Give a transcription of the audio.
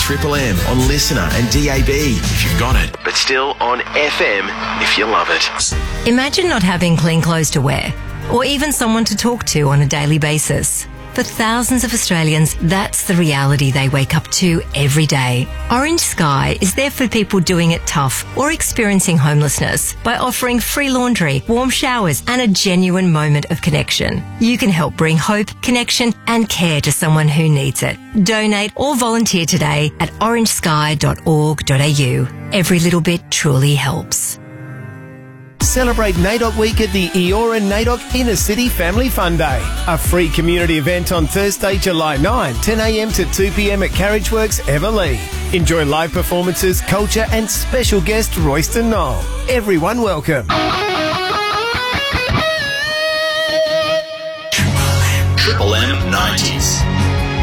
Triple M on Listener and DAB if you've got it, but still on FM if you love it. Imagine not having clean clothes to wear, or even someone to talk to on a daily basis. For thousands of Australians, that's the reality they wake up to every day. Orange Sky is there for people doing it tough or experiencing homelessness by offering free laundry, warm showers and a genuine moment of connection. You can help bring hope, connection and care to someone who needs it. Donate or volunteer today at orangesky.org.au. Every little bit truly helps. Celebrate NAIDOC Week at the Eora NAIDOC Inner City Family Fun Day, a free community event on Thursday, July 9, 10am to 2pm at Carriage Works, Everleigh. Enjoy live performances, culture and special guest Royston Knoll. Everyone welcome. Triple M 90s.